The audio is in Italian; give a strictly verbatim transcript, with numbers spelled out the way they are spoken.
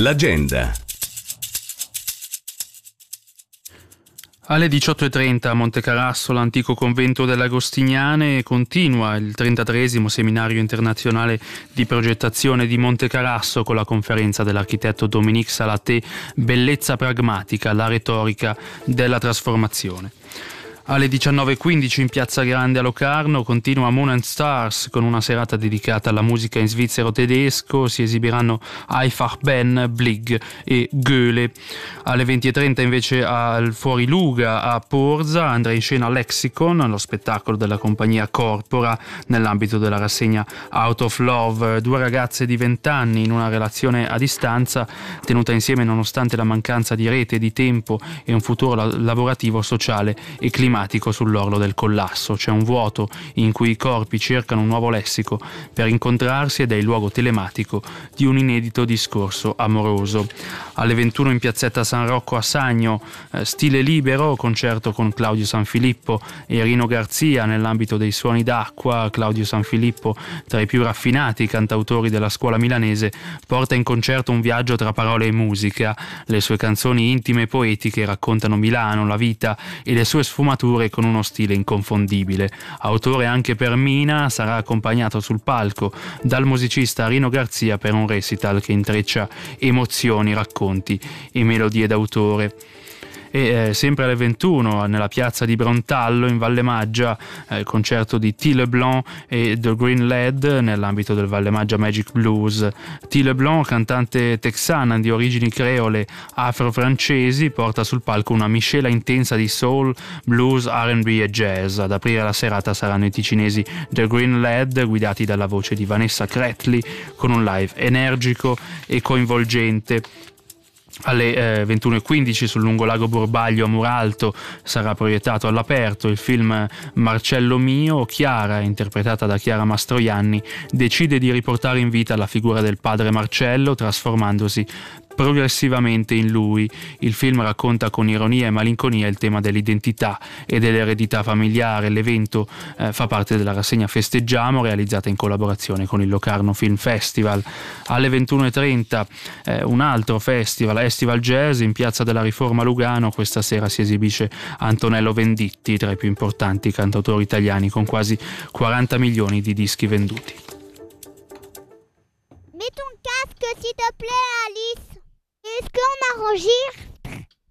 L'agenda. Alle diciotto e trenta a Montecarasso, l'antico convento delle Agostiniane, continua il trentatreesimo seminario internazionale di progettazione di Montecarasso con la conferenza dell'architetto Dominique Salaté Bellezza pragmatica, la retorica della trasformazione. Alle diciannove e quindici in Piazza Grande a Locarno continua Moon and Stars con una serata dedicata alla musica in svizzero-tedesco. Si esibiranno Einfach Ben, Blig e Goethe. Alle venti e trenta invece al Fuori Luga a Porza andrà in scena Lexicon, lo spettacolo della compagnia Corpora nell'ambito della rassegna Out of Love. Due ragazze di venti anni in una relazione a distanza tenuta insieme nonostante la mancanza di rete, di tempo e un futuro lavorativo, sociale e climatico sull'orlo del collasso. C'è un vuoto in cui i corpi cercano un nuovo lessico per incontrarsi ed è il luogo telematico di un inedito discorso amoroso. Alle ventuno in piazzetta San Rocco a Sagno, eh, stile libero, concerto con Claudio Sanfilippo e Rino Garzia nell'ambito dei Suoni d'acqua. Claudio Sanfilippo, tra i più raffinati cantautori della scuola milanese, porta in concerto un viaggio tra parole e musica. Le sue canzoni intime e poetiche raccontano Milano, la vita e le sue sfumature con uno stile inconfondibile. Autore anche per Mina, sarà accompagnato sul palco dal musicista Rino Garzia per un recital che intreccia emozioni, racconti e melodie d'autore. E eh, sempre alle ventuno nella piazza di Brontallo in Valle Maggia, eh, concerto di T. LeBlanc e The Green Lad nell'ambito del Valle Maggia Magic Blues. T. LeBlanc, cantante texana di origini creole afro-francesi, porta sul palco una miscela intensa di soul, blues, R and B e jazz. Ad aprire la serata saranno i ticinesi The Green Lad, guidati dalla voce di Vanessa Cretli, con un live energico e coinvolgente. Alle eh, ventuno e quindici sul lungolago Burbaglio a Muralto sarà proiettato all'aperto il film Marcello Mio. Chiara, interpretata da Chiara Mastroianni, decide di riportare in vita la figura del padre Marcello, trasformandosi progressivamente in lui. Il film racconta con ironia e malinconia il tema dell'identità e dell'eredità familiare. L'evento eh, fa parte della rassegna Festeggiamo, realizzata in collaborazione con il Locarno Film Festival. Alle ventuno e trenta eh, un altro festival, Estival Jazz, in Piazza della Riforma Lugano. Questa sera si esibisce Antonello Venditti, tra i più importanti cantautori italiani, con quasi quaranta milioni di dischi venduti. Mets ton casque s'il te plaît, Alice. Est-ce qu'on enregistre?